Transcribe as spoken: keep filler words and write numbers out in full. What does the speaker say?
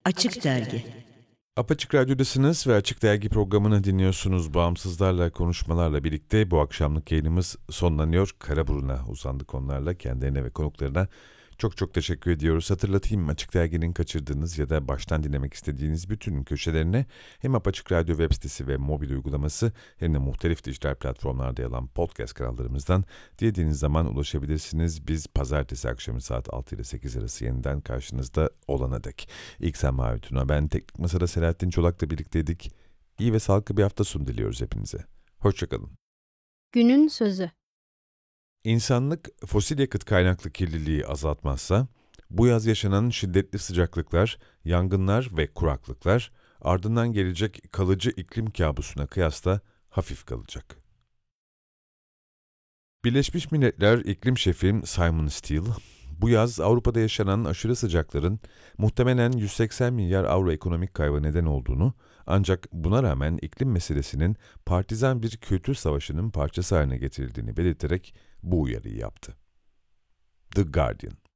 Açık Dergi. Apaçık Radyo'dasınız ve Açık Dergi programını dinliyorsunuz. Bağımsızlarla konuşmalarla birlikte bu akşamlık yayınımız sonlanıyor. Karaburun'a uzandık konularla, kendilerine ve konuklarına çok çok teşekkür ediyoruz. Hatırlatayım, Açık Dergi'nin kaçırdığınız ya da baştan dinlemek istediğiniz bütün köşelerine hem Apaçık Radyo web sitesi ve mobil uygulaması hem de muhtelif dijital platformlarda yer alan podcast kanallarımızdan dilediğiniz zaman ulaşabilirsiniz. Biz pazartesi akşamı saat altı ile sekiz arası yeniden karşınızda olana dek. İlk sen Mavi Tuna, ben Teknik Masa'da Selahattin Çolak'la birlikteydik. İyi ve sağlıklı bir hafta sonu diliyoruz hepinize. Hoşçakalın. Günün sözü. İnsanlık fosil yakıt kaynaklı kirliliği azaltmazsa, bu yaz yaşanan şiddetli sıcaklıklar, yangınlar ve kuraklıklar ardından gelecek kalıcı iklim kabusuna kıyasla hafif kalacak. Birleşmiş Milletler İklim Şefi Simon Steele, bu yaz Avrupa'da yaşanan aşırı sıcakların muhtemelen yüz seksen milyar avro ekonomik kaybı neden olduğunu, ancak buna rağmen iklim meselesinin partizan bir kültür savaşının parçası haline getirildiğini belirterek bu uyarıyı yaptı. The Guardian.